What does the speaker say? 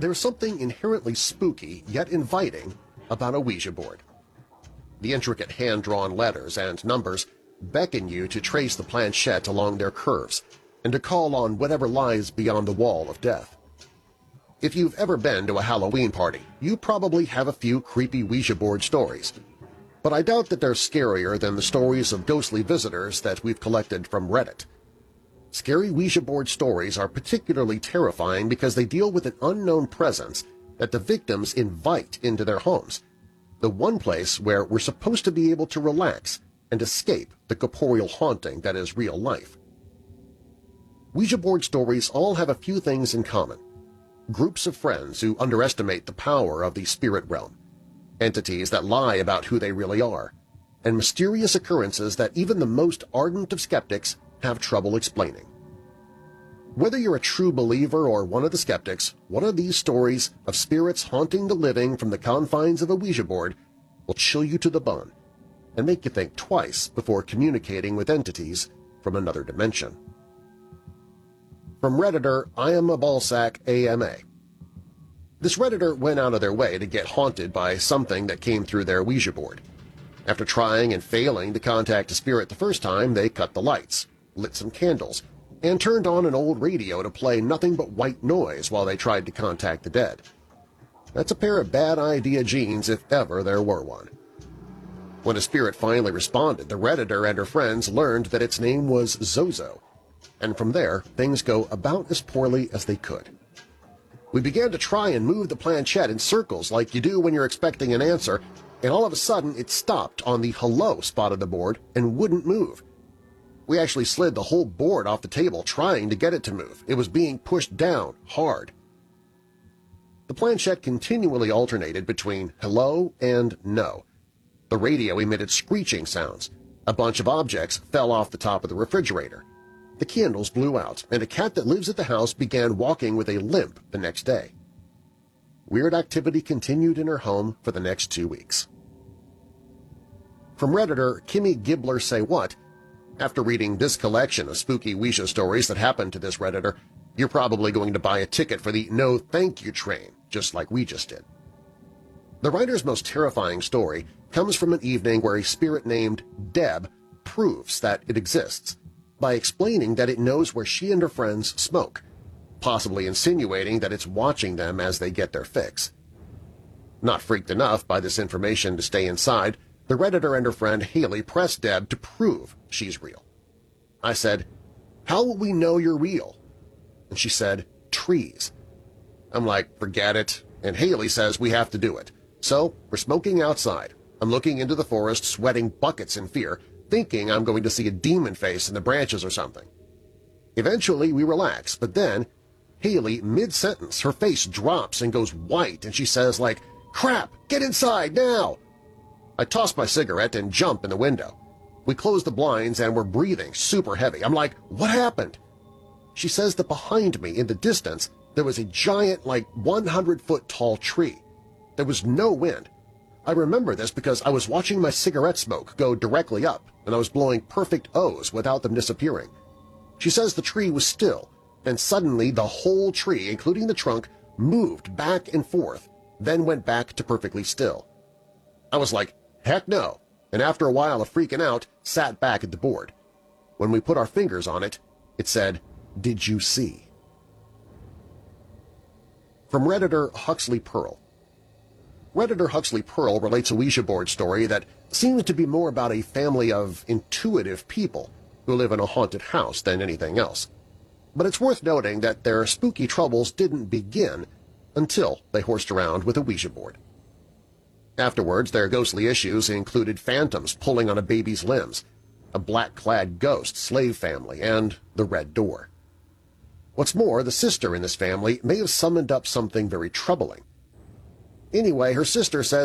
There's something inherently spooky yet inviting about a Ouija board. The intricate hand-drawn letters and numbers beckon you to trace the planchette along their curves and to call on whatever lies beyond the wall of death. If you've ever been to a Halloween party, you probably have a few creepy Ouija board stories, but I doubt that they're scarier than the stories of ghostly visitors that we've collected from Reddit. Scary Ouija board stories are particularly terrifying because they deal with an unknown presence that the victims invite into their homes, the one place where we're supposed to be able to relax and escape the corporeal haunting that is real life. Ouija board stories all have a few things in common. Groups of friends who underestimate the power of the spirit realm, entities that lie about who they really are, and mysterious occurrences that even the most ardent of skeptics have trouble explaining. Whether you're a true believer or one of the skeptics, one of these stories of spirits haunting the living from the confines of a Ouija board will chill you to the bone and make you think twice before communicating with entities from another dimension. From Redditor I Am a Ballsack AMA. This Redditor went out of their way to get haunted by something that came through their Ouija board. After trying and failing to contact a spirit the first time, they cut the lights, lit some candles, and turned on an old radio to play nothing but white noise while they tried to contact the dead. That's a pair of bad idea genes if ever there were one. When a spirit finally responded, the Redditor and her friends learned that its name was Zozo, and from there things go about as poorly as they could. We began to try and move the planchette in circles like you do when you're expecting an answer, and all of a sudden it stopped on the hello spot of the board and wouldn't move. We actually slid the whole board off the table trying to get it to move. It was being pushed down hard. The planchette continually alternated between hello and no. The radio emitted screeching sounds. A bunch of objects fell off the top of the refrigerator. The candles blew out, and a cat that lives at the house began walking with a limp the next day. Weird activity continued in her home for the next 2 weeks. From Redditor Kimmy Gibbler Say What, after reading this collection of spooky Ouija stories that happened to this Redditor, you're probably going to buy a ticket for the no thank you train, just like we just did. The writer's most terrifying story comes from an evening where a spirit named Deb proves that it exists by explaining that it knows where she and her friends smoke, possibly insinuating that it's watching them as they get their fix. Not freaked enough by this information to stay inside, the Redditor and her friend Haley pressed Deb to prove she's real. I said, "How will we know you're real?" And she said, "Trees." I'm like, forget it, and Haley says we have to do it. So we're smoking outside. I'm looking into the forest, sweating buckets in fear, thinking I'm going to see a demon face in the branches or something. Eventually we relax, but then Haley, mid-sentence, her face drops and goes white, and she says, like, "Crap, get inside now!" I toss my cigarette and jump in the window. We close the blinds and we're breathing super heavy. I'm like, "What happened?" She says that behind me in the distance there was a giant, like 100-foot-tall tree. There was no wind. I remember this because I was watching my cigarette smoke go directly up, and I was blowing perfect O's without them disappearing. She says the tree was still, and suddenly the whole tree, including the trunk, moved back and forth, then went back to perfectly still. I was like, heck no, and after a while of freaking out, sat back at the board. When we put our fingers on it, it said, "Did you see?" From Redditor Huxley Pearl. Redditor Huxley Pearl relates a Ouija board story that seems to be more about a family of intuitive people who live in a haunted house than anything else. But it's worth noting that their spooky troubles didn't begin until they horsed around with a Ouija board. Afterwards, their ghostly issues included phantoms pulling on a baby's limbs, a black-clad ghost slave family, and the Red Door. What's more, the sister in this family may have summoned up something very troubling. Anyway, her sister says